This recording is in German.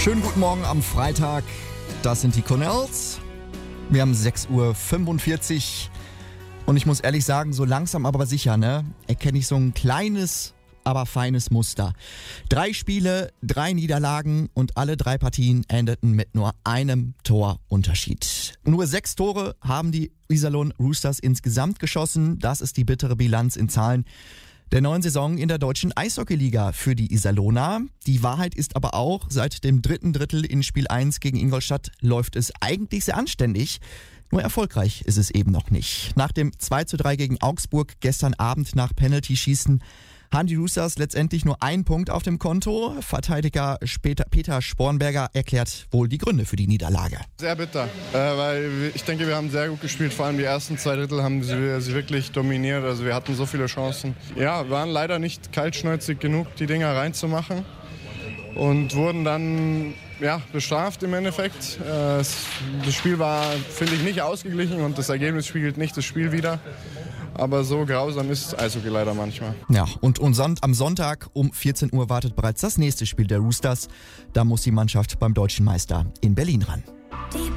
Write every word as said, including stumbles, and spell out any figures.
Schönen guten Morgen am Freitag. Das sind die Cornells. Wir haben sechs Uhr fünfundvierzig. Und ich muss ehrlich sagen, so langsam aber sicher, ne, erkenne ich so ein kleines, aber feines Muster. Drei Spiele, drei Niederlagen und alle drei Partien endeten mit nur einem Torunterschied. Nur sechs Tore haben die Iserlohn Roosters insgesamt geschossen. Das ist die bittere Bilanz in Zahlen der neuen Saison in der deutschen Eishockeyliga für die Iserlohner. Die Wahrheit ist aber auch, seit dem dritten Drittel in Spiel eins gegen Ingolstadt läuft es eigentlich sehr anständig. Nur erfolgreich ist es eben noch nicht. Nach dem zwei zu drei gegen Augsburg gestern Abend nach Penalty-Schießen haben die Roosters letztendlich nur einen Punkt auf dem Konto. Verteidiger Peter Spornberger erklärt wohl die Gründe für die Niederlage. Sehr bitter, äh, weil ich denke, wir haben sehr gut gespielt. Vor allem die ersten zwei Drittel haben sie, sie wirklich dominiert. Also wir hatten so viele Chancen. Ja, waren leider nicht kaltschnäuzig genug, die Dinger reinzumachen. Und wurden dann ja, bestraft im Endeffekt. Äh, das Spiel war, finde ich, nicht ausgeglichen und das Ergebnis spiegelt nicht das Spiel wider. Aber so grausam ist Eishockey leider manchmal. Ja, und am Sonntag um vierzehn Uhr wartet bereits das nächste Spiel der Roosters. Da muss die Mannschaft beim deutschen Meister in Berlin ran.